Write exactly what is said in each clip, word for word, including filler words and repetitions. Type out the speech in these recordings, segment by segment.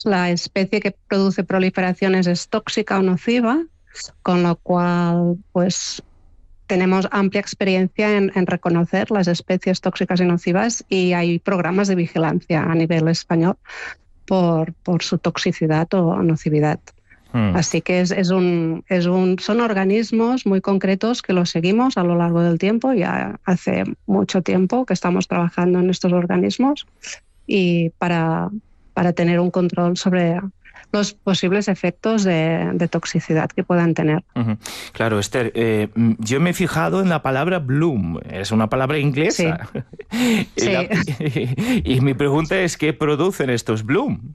la especie que produce proliferaciones es tóxica o nociva, con lo cual, pues, tenemos amplia experiencia en, en reconocer las especies tóxicas y nocivas, y hay programas de vigilancia a nivel español por, por su toxicidad o nocividad. Hmm. Así que es, es un, es un, son organismos muy concretos que los seguimos a lo largo del tiempo. Ya hace mucho tiempo que estamos trabajando en estos organismos y para, para tener un control sobre los posibles efectos de, de toxicidad que puedan tener. Uh-huh. Claro, Esther, eh, yo me he fijado en la palabra bloom, es una palabra inglesa. Sí. y, sí. La, y, y mi pregunta es, ¿qué producen estos bloom?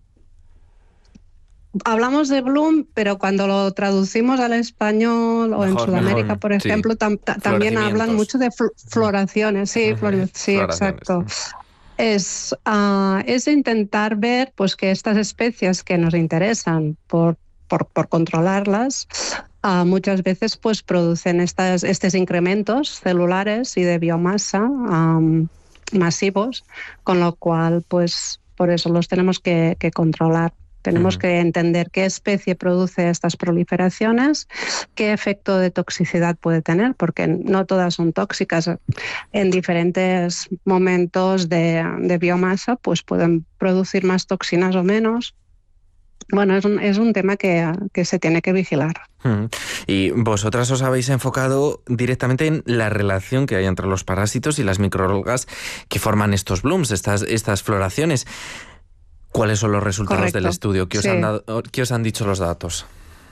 Hablamos de bloom, pero cuando lo traducimos al español o mejor, en Sudamérica, mejor, por ejemplo, sí. tam, ta, también hablan mucho de fl floraciones. Sí, uh-huh. flor sí, exacto. Es, uh, es intentar ver pues, que estas especies que nos interesan por, por, por controlarlas, uh, muchas veces pues, producen estas, estos incrementos celulares y de biomasa um, masivos, con lo cual pues, por eso los tenemos que, que controlar. Tenemos uh-huh. que entender qué especie produce estas proliferaciones, qué efecto de toxicidad puede tener, porque no todas son tóxicas. En diferentes momentos de, de biomasa pues pueden producir más toxinas o menos. Bueno, es un, es un tema que, que se tiene que vigilar. Uh-huh. Y vosotras os habéis enfocado directamente en la relación que hay entre los parásitos y las microalgas que forman estos blooms, estas, estas floraciones. ¿Cuáles son los resultados Correcto. Del estudio? ¿Qué os, sí. han dado, ¿Qué os han dicho los datos?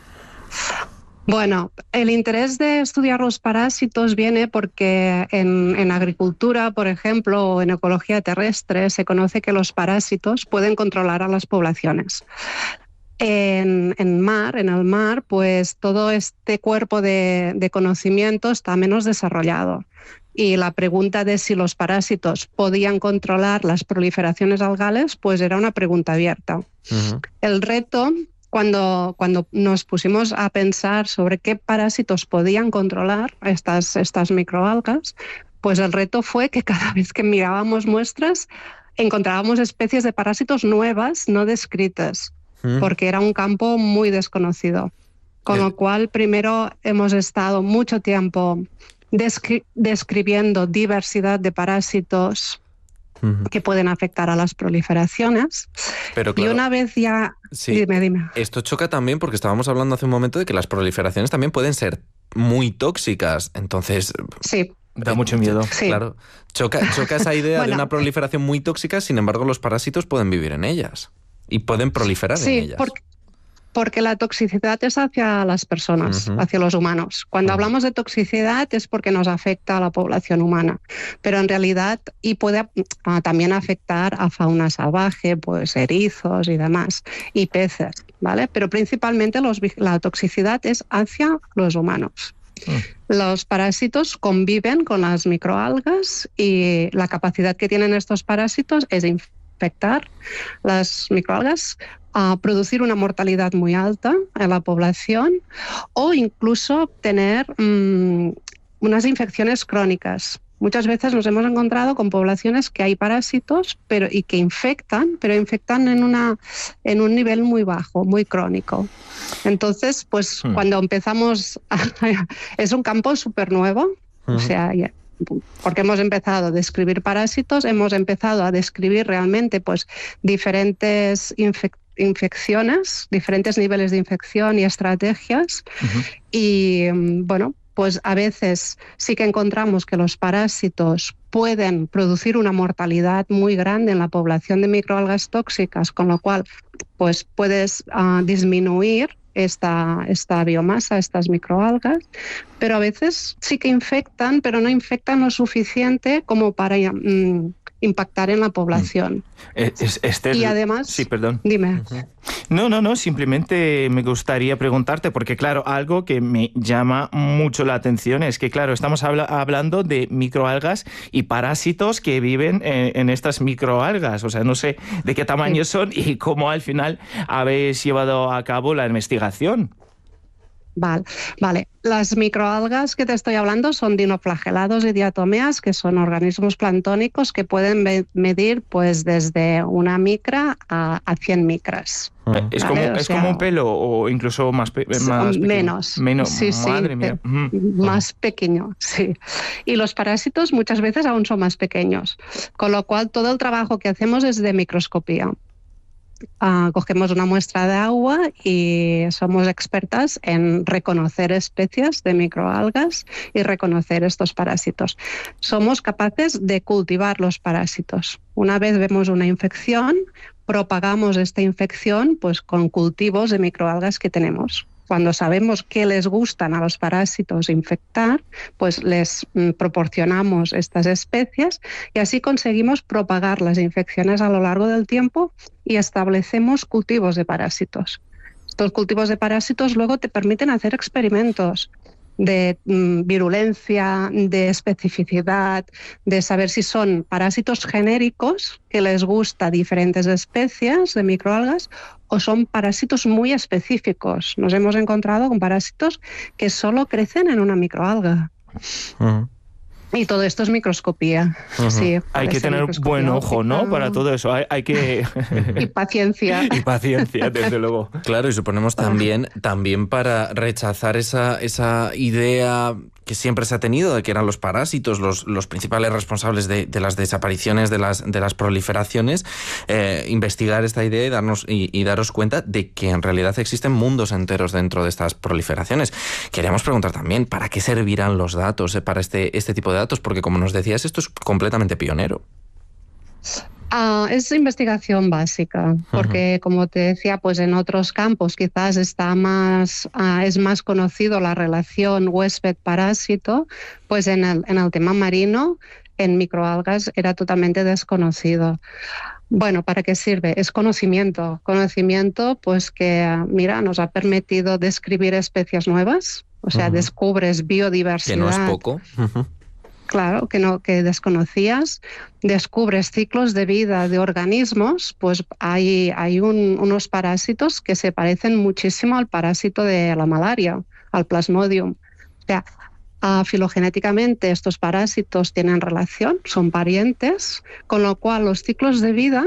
Bueno, el interés de estudiar los parásitos viene porque en, en agricultura, por ejemplo, o en ecología terrestre, se conoce que los parásitos pueden controlar a las poblaciones. En, en mar, en el mar, pues todo este cuerpo de, de conocimiento está menos desarrollado. Y la pregunta de si los parásitos podían controlar las proliferaciones algales, pues era una pregunta abierta. Uh-huh. El reto, cuando, cuando nos pusimos a pensar sobre qué parásitos podían controlar estas, estas microalgas, pues el reto fue que cada vez que mirábamos muestras, encontrábamos especies de parásitos nuevas, no descritas, uh-huh. porque era un campo muy desconocido. Con lo cual, primero hemos estado mucho tiempo Descri describiendo diversidad de parásitos uh-huh. que pueden afectar a las proliferaciones. Pero claro, y una vez ya... Sí, dime, dime. Esto choca también porque estábamos hablando hace un momento de que las proliferaciones también pueden ser muy tóxicas. Entonces... Sí. Da mucho miedo. Sí. Claro. Choca, choca esa idea bueno, de una proliferación muy tóxica, sin embargo los parásitos pueden vivir en ellas y pueden proliferar sí, en ellas. Porque... Porque la toxicidad es hacia las personas, uh-huh. hacia los humanos. Cuando uh-huh. hablamos de toxicidad es porque nos afecta a la población humana, pero en realidad y puede uh, también afectar a fauna salvaje, pues erizos y demás, y peces, ¿vale? Pero principalmente los, la toxicidad es hacia los humanos. Uh-huh. Los parásitos conviven con las microalgas y la capacidad que tienen estos parásitos es infectar las microalgas, a producir una mortalidad muy alta en la población o incluso tener mmm, unas infecciones crónicas. Muchas veces nos hemos encontrado con poblaciones que hay parásitos pero, y que infectan, pero infectan en, una, en un nivel muy bajo, muy crónico. Entonces, pues hmm. cuando empezamos, a, es un campo súper nuevo, uh-huh. o sea, ya, porque hemos empezado a describir parásitos, hemos empezado a describir realmente pues, diferentes infecciones, infecciones, diferentes niveles de infección y estrategias. Uh-huh. Y bueno, pues a veces sí que encontramos que los parásitos pueden producir una mortalidad muy grande en la población de microalgas tóxicas, con lo cual pues puedes uh, disminuir esta, esta biomasa, estas microalgas, pero a veces sí que infectan, pero no infectan lo suficiente como para um, impactar en la población. Es, Esther, y además... Sí, perdón. Dime. Uh-huh. No, no, no, simplemente me gustaría preguntarte, porque claro, algo que me llama mucho la atención es que, claro, estamos habla hablando de microalgas y parásitos que viven en, en estas microalgas, o sea, no sé de qué tamaño sí. son y cómo al final habéis llevado a cabo la investigación. Vale, vale. Las microalgas que te estoy hablando son dinoflagelados y diatomeas, que son organismos planctónicos que pueden me- medir pues desde una micra a, a cien micras. ¿Vale? ¿Es, como, ¿es sea, como un pelo o incluso más, pe- más pequeño? Menos. Menos. Sí, Madre sí, mía. Más pequeño, sí. Y los parásitos muchas veces aún son más pequeños, con lo cual todo el trabajo que hacemos es de microscopía. Uh, cogemos una muestra de agua y somos expertas en reconocer especies de microalgas y reconocer estos parásitos. Somos capaces de cultivar los parásitos. Una vez vemos una infección, propagamos esta infección pues, con cultivos de microalgas que tenemos. Cuando sabemos qué les gustan a los parásitos infectar, pues les mm, proporcionamos estas especies y así conseguimos propagar las infecciones a lo largo del tiempo y establecemos cultivos de parásitos. Estos cultivos de parásitos luego te permiten hacer experimentos de mm, virulencia, de especificidad, de saber si son parásitos genéricos que les gusta diferentes especies de microalgas o son parásitos muy específicos. Nos hemos encontrado con parásitos que solo crecen en una microalga. Uh-huh. Y todo esto es microscopía. Uh-huh. Sí, hay que tener buen ojo, ¿no? Para todo eso. Hay, hay que... y paciencia. Y paciencia, desde luego. Claro, y suponemos también, también para rechazar esa, esa idea que siempre se ha tenido de que eran los parásitos los, los principales responsables de, de las desapariciones, de las, de las proliferaciones, eh, investigar esta idea y, darnos, y, y daros cuenta de que en realidad existen mundos enteros dentro de estas proliferaciones. Queríamos preguntar también, ¿para qué servirán los datos eh, para este, este tipo de datos? Porque como nos decías, esto es completamente pionero. Uh, es investigación básica, porque uh-huh. como te decía, pues en otros campos quizás está más, uh, es más conocido la relación huésped-parásito, pues en el, en el tema marino, en microalgas era totalmente desconocido. Bueno, ¿para qué sirve? Es conocimiento, conocimiento pues que, mira, nos ha permitido describir especies nuevas, o sea, uh-huh. descubres biodiversidad. Que no es poco. Uh-huh. Claro, que no, que desconocías, descubres ciclos de vida de organismos, pues hay, hay un, unos parásitos que se parecen muchísimo al parásito de la malaria, al Plasmodium. O sea, uh, filogenéticamente estos parásitos tienen relación, son parientes, con lo cual los ciclos de vida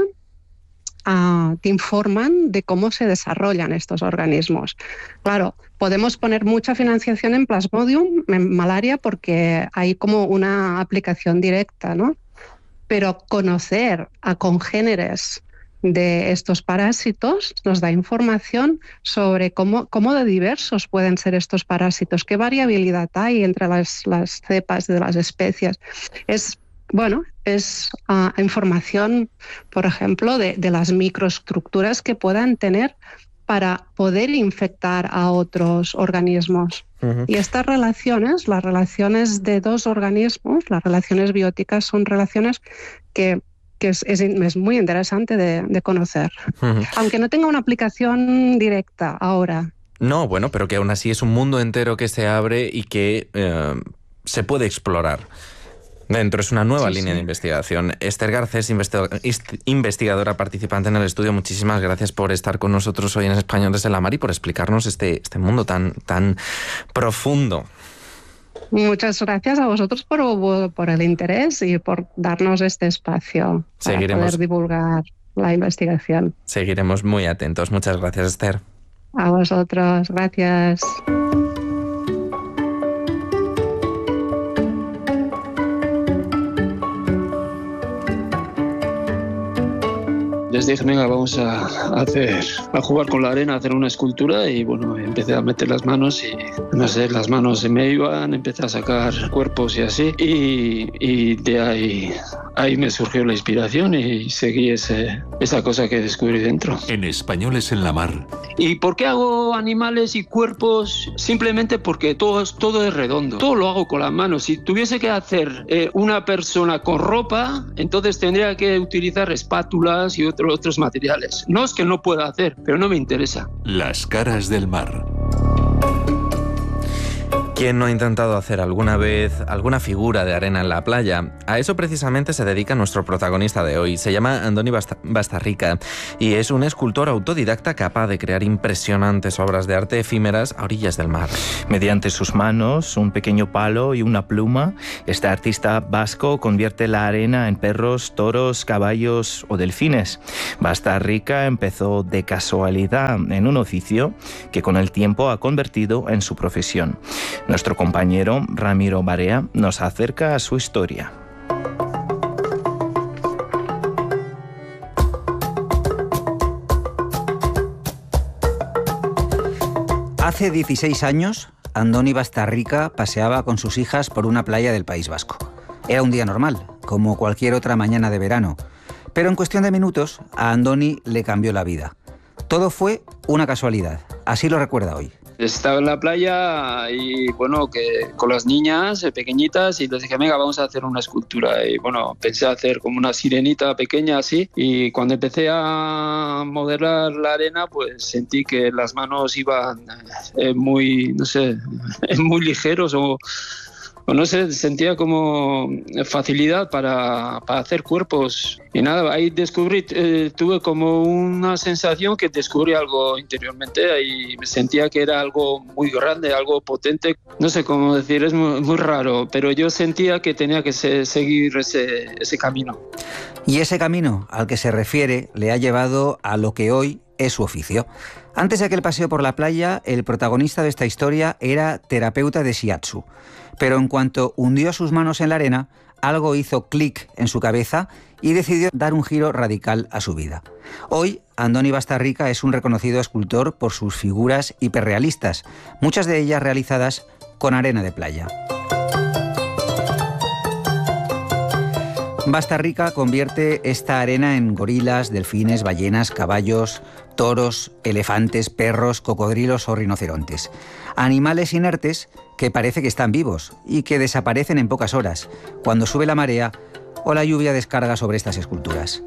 uh, te informan de cómo se desarrollan estos organismos. Claro, podemos poner mucha financiación en Plasmodium, en malaria, porque hay como una aplicación directa, ¿no? Pero conocer a congéneres de estos parásitos nos da información sobre cómo, cómo de diversos pueden ser estos parásitos, qué variabilidad hay entre las, las cepas de las especies. Es, bueno, es uh, información, por ejemplo, de, de las microestructuras que puedan tener para poder infectar a otros organismos. Uh-huh. Y estas relaciones, las relaciones de dos organismos, las relaciones bióticas, son relaciones que, que es, es, es muy interesante de, de conocer. Uh-huh. Aunque no tenga una aplicación directa ahora. No, bueno, pero que aún así es un mundo entero que se abre y que eh, se puede explorar. Dentro es una nueva sí, línea sí. de investigación. Esther Garcés, investigadora participante en el estudio, muchísimas gracias por estar con nosotros hoy en Español desde la Mar y por explicarnos este, este mundo tan, tan profundo. Muchas gracias a vosotros por, por el interés y por darnos este espacio Seguiremos, para poder divulgar la investigación. Seguiremos muy atentos. Muchas gracias, Esther. A vosotros, gracias. Les dije, venga, vamos a hacer, a jugar con la arena, a hacer una escultura y bueno, empecé a meter las manos y no sé, las manos se me iban, empecé a sacar cuerpos y así y, y de ahí, ahí me surgió la inspiración y seguí ese, esa cosa que descubrí dentro. En Españoles en la Mar. ¿Y por qué hago animales y cuerpos? Simplemente porque todo es, todo es redondo, todo lo hago con las manos. Si tuviese que hacer eh, una persona con ropa, entonces tendría que utilizar espátulas y otros otros materiales. No es que no pueda hacer, pero no me interesa. Las caras del mar. ¿Quién no ha intentado hacer alguna vez alguna figura de arena en la playa? A eso precisamente se dedica nuestro protagonista de hoy. Se llama Andoni Bastarrica y es un escultor autodidacta capaz de crear impresionantes obras de arte efímeras a orillas del mar. Mediante sus manos, un pequeño palo y una pluma, este artista vasco convierte la arena en perros, toros, caballos o delfines. Bastarrica empezó de casualidad en un oficio que con el tiempo ha convertido en su profesión. Nuestro compañero Ramiro Barea nos acerca a su historia. Hace dieciséis años, Andoni Bastarrica paseaba con sus hijas por una playa del País Vasco. Era un día normal, como cualquier otra mañana de verano, pero en cuestión de minutos a Andoni le cambió la vida. Todo fue una casualidad, así lo recuerda hoy. Estaba en la playa y bueno, que con las niñas pequeñitas y les dije, venga, vamos a hacer una escultura. Y bueno, pensé hacer como una sirenita pequeña así y cuando empecé a modelar la arena, pues sentí que las manos iban eh, muy, no sé, muy ligeros o... no sé, sentía como facilidad para, para hacer cuerpos. Y nada, ahí descubrí, eh, tuve como una sensación que descubrí algo interiormente y me sentía que era algo muy grande, algo potente. No sé cómo decir, es muy, muy raro, pero yo sentía que tenía que se, seguir ese, ese camino. Y ese camino al que se refiere le ha llevado a lo que hoy es su oficio. Antes de aquel paseo por la playa, el protagonista de esta historia era terapeuta de shiatsu. Pero en cuanto hundió sus manos en la arena, algo hizo clic en su cabeza y decidió dar un giro radical a su vida. Hoy, Andoni Bastarrica es un reconocido escultor por sus figuras hiperrealistas, muchas de ellas realizadas con arena de playa. Bastarrica convierte esta arena en gorilas, delfines, ballenas, caballos, toros, elefantes, perros, cocodrilos o rinocerontes. Animales inertes que parece que están vivos y que desaparecen en pocas horas, cuando sube la marea o la lluvia descarga sobre estas esculturas.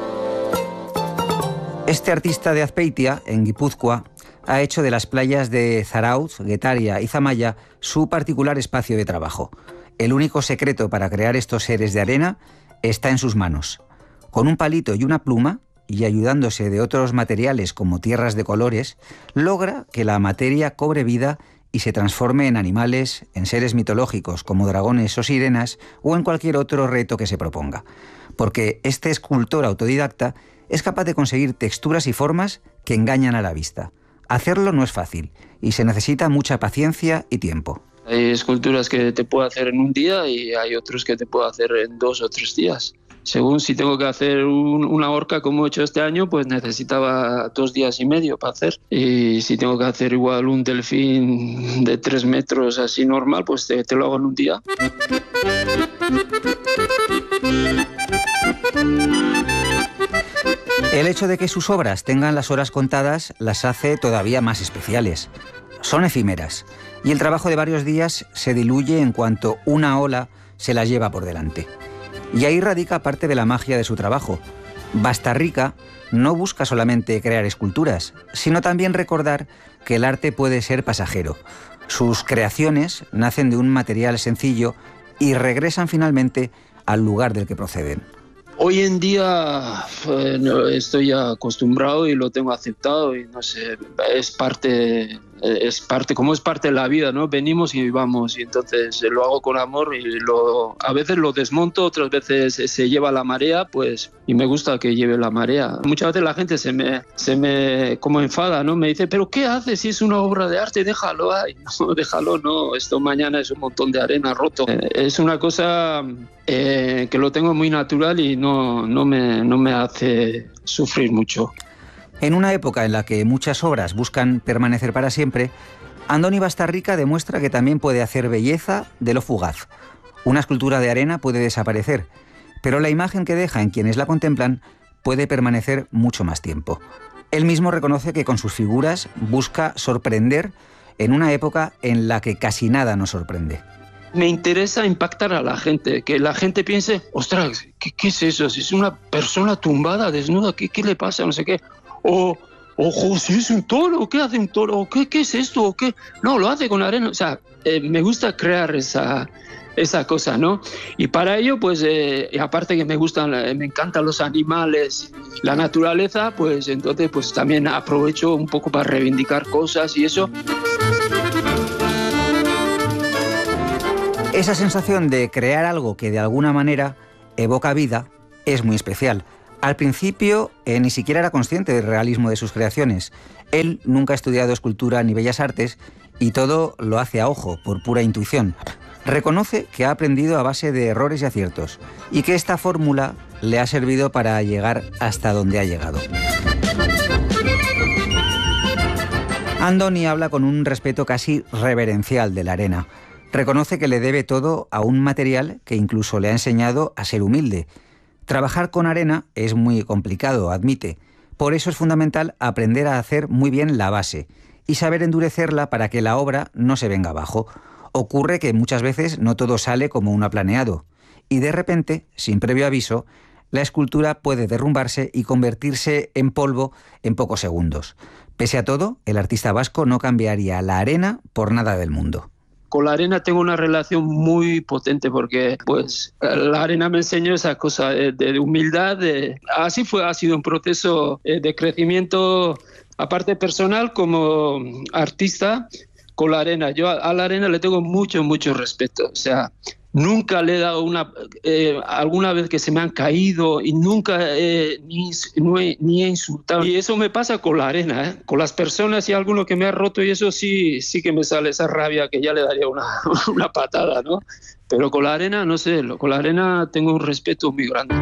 Este artista de Azpeitia, en Guipúzcoa, ha hecho de las playas de Zarautz, Getaria y Zamaya su particular espacio de trabajo. El único secreto para crear estos seres de arena está en sus manos. Con un palito y una pluma, y ayudándose de otros materiales como tierras de colores, logra que la materia cobre vida y se transforme en animales, en seres mitológicos como dragones o sirenas, o en cualquier otro reto que se proponga. Porque este escultor autodidacta es capaz de conseguir texturas y formas que engañan a la vista. Hacerlo no es fácil, y se necesita mucha paciencia y tiempo. Hay esculturas que te puedo hacer en un día y hay otros que te puedo hacer en dos o tres días. Según si tengo que hacer un, una horca como he hecho este año, pues necesitaba dos días y medio para hacer. Y si tengo que hacer igual un delfín de tres metros así normal, pues te, te lo hago en un día. El hecho de que sus obras tengan las horas contadas las hace todavía más especiales. Son efímeras y el trabajo de varios días se diluye en cuanto una ola se las lleva por delante. Y ahí radica parte de la magia de su trabajo. Bastarrica no busca solamente crear esculturas, sino también recordar que el arte puede ser pasajero. Sus creaciones nacen de un material sencillo y regresan finalmente al lugar del que proceden. Hoy en día eh, no, estoy ya acostumbrado y lo tengo aceptado y no sé, es parte, es parte, como es parte de la vida, ¿no? Venimos y vamos y entonces lo hago con amor y lo, a veces lo desmonto, otras veces se lleva la marea, pues, y me gusta que lleve la marea. Muchas veces la gente se me, se me como enfada, ¿no? Me dice, ¿pero qué haces si es una obra de arte? Déjalo ahí. No, déjalo, no, esto mañana es un montón de arena roto. Eh, es una cosa eh, que lo tengo muy natural y no, no, me, no me hace sufrir mucho. En una época en la que muchas obras buscan permanecer para siempre, Andoni Bastarrica demuestra que también puede hacer belleza de lo fugaz. Una escultura de arena puede desaparecer, pero la imagen que deja en quienes la contemplan puede permanecer mucho más tiempo. Él mismo reconoce que con sus figuras busca sorprender en una época en la que casi nada nos sorprende. Me interesa impactar a la gente, que la gente piense, ostras, ¿qué, qué es eso? Si es una persona tumbada, desnuda, ¿qué, qué le pasa? No sé qué. O, ojo, si es un toro, ¿qué hace un toro? ¿Qué, qué es esto? ¿Qué? No, lo hace con arena. O sea, eh, me gusta crear esa, esa cosa, ¿no? Y para ello, pues, eh, aparte que me gustan, me encantan los animales, la naturaleza, pues entonces, pues también aprovecho un poco para reivindicar cosas y eso. Esa sensación de crear algo que de alguna manera evoca vida es muy especial. Al principio eh, ni siquiera era consciente del realismo de sus creaciones. Él nunca ha estudiado escultura ni bellas artes y todo lo hace a ojo, por pura intuición. Reconoce que ha aprendido a base de errores y aciertos y que esta fórmula le ha servido para llegar hasta donde ha llegado. Andoni habla con un respeto casi reverencial de la arena. Reconoce que le debe todo a un material que incluso le ha enseñado a ser humilde. Trabajar con arena es muy complicado, admite. Por eso es fundamental aprender a hacer muy bien la base y saber endurecerla para que la obra no se venga abajo. Ocurre que muchas veces no todo sale como uno ha planeado y de repente, sin previo aviso, la escultura puede derrumbarse y convertirse en polvo en pocos segundos. Pese a todo, el artista vasco no cambiaría la arena por nada del mundo. Con la arena tengo una relación muy potente porque pues la arena me enseñó esa cosa de, de humildad. De, así fue, ha sido un proceso de crecimiento, aparte personal como artista, con la arena. Yo a, a la arena le tengo mucho, mucho respeto. O sea, nunca le he dado una... Eh, alguna vez que se me han caído y nunca eh, ni, no he, ni he insultado. Y eso me pasa con la arena, ¿eh? Con las personas y alguno que me ha roto y eso sí, sí que me sale esa rabia que ya le daría una, una patada, ¿no? Pero con la arena, no sé, con la arena tengo un respeto muy grande.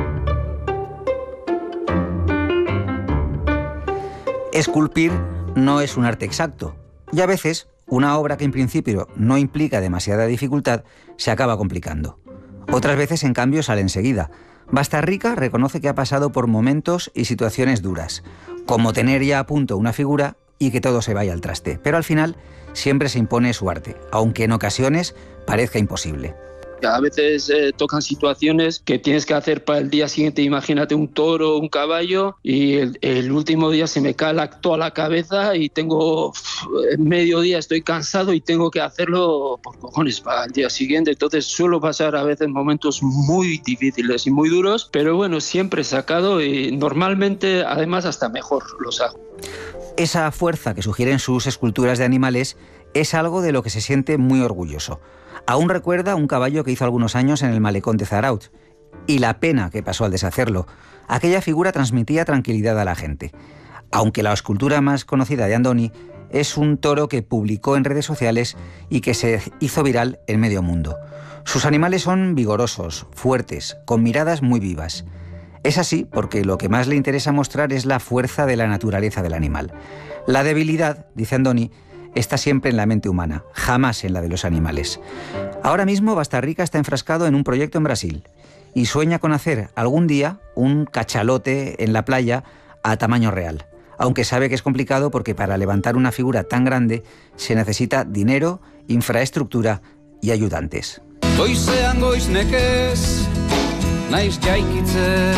Esculpir no es un arte exacto y a veces una obra que en principio no implica demasiada dificultad se acaba complicando. Otras veces, en cambio, sale enseguida. Bastarrica reconoce que ha pasado por momentos y situaciones duras, como tener ya a punto una figura y que todo se vaya al traste. Pero al final siempre se impone su arte, aunque en ocasiones parezca imposible. A veces eh, tocan situaciones que tienes que hacer para el día siguiente. Imagínate un toro, un caballo, y el, el último día se me cae la, toda la cabeza y tengo medio día, estoy cansado y tengo que hacerlo por cojones para el día siguiente. Entonces suelo pasar a veces momentos muy difíciles y muy duros, pero bueno, siempre he sacado y normalmente además hasta mejor los hago. Esa fuerza que sugieren sus esculturas de animales es algo de lo que se siente muy orgulloso. Aún recuerda un caballo que hizo algunos años en el malecón de Zarautz y la pena que pasó al deshacerlo. Aquella figura transmitía tranquilidad a la gente. Aunque la escultura más conocida de Andoni es un toro que publicó en redes sociales y que se hizo viral en medio mundo. Sus animales son vigorosos, fuertes, con miradas muy vivas. Es así porque lo que más le interesa mostrar es la fuerza de la naturaleza del animal. La debilidad, dice Andoni, está siempre en la mente humana, jamás en la de los animales. Ahora mismo Bastarrica está enfrascado en un proyecto en Brasil y sueña con hacer algún día un cachalote en la playa a tamaño real, aunque sabe que es complicado porque para levantar una figura tan grande se necesita dinero, infraestructura y ayudantes. Goizean goiz nekez, naiz jaikitze.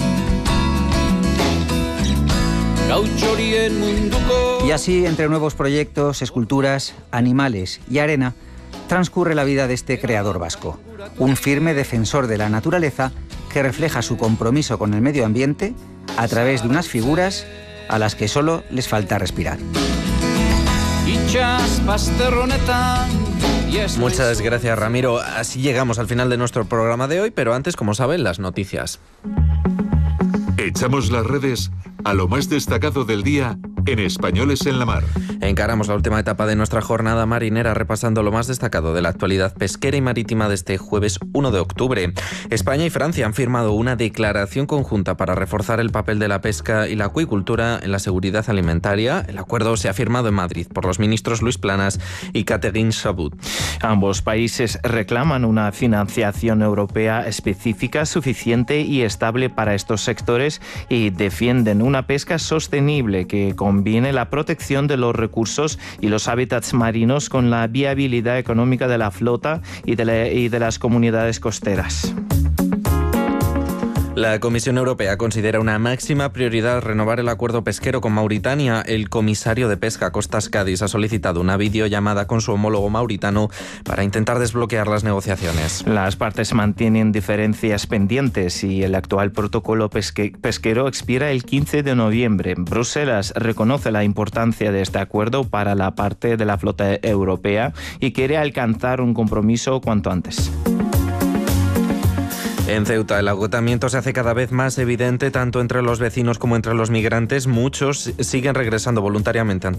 Y así, entre nuevos proyectos, esculturas, animales y arena, transcurre la vida de este creador vasco, un firme defensor de la naturaleza que refleja su compromiso con el medio ambiente a través de unas figuras a las que solo les falta respirar. Muchas gracias, Ramiro. Así llegamos al final de nuestro programa de hoy, pero antes, como saben, las noticias. Echamos las redes a lo más destacado del día en Españoles en la Mar. Encaramos la última etapa de nuestra jornada marinera repasando lo más destacado de la actualidad pesquera y marítima de este jueves uno de octubre. España y Francia han firmado una declaración conjunta para reforzar el papel de la pesca y la acuicultura en la seguridad alimentaria. El acuerdo se ha firmado en Madrid por los ministros Luis Planas y Catherine Chabut. Ambos países reclaman una financiación europea específica, suficiente y estable para estos sectores y defienden una pesca sostenible que combine la protección de los recursos y los hábitats marinos con la viabilidad económica de la flota y de, la, y de las comunidades costeras. La Comisión Europea considera una máxima prioridad renovar el acuerdo pesquero con Mauritania. El comisario de Pesca, Costas Cádiz, ha solicitado una videollamada con su homólogo mauritano para intentar desbloquear las negociaciones. Las partes mantienen diferencias pendientes y el actual protocolo pesque- pesquero expira el quince de noviembre. Bruselas reconoce la importancia de este acuerdo para la parte de la flota europea y quiere alcanzar un compromiso cuanto antes. En Ceuta, el agotamiento se hace cada vez más evidente tanto entre los vecinos como entre los migrantes. Muchos siguen regresando voluntariamente ante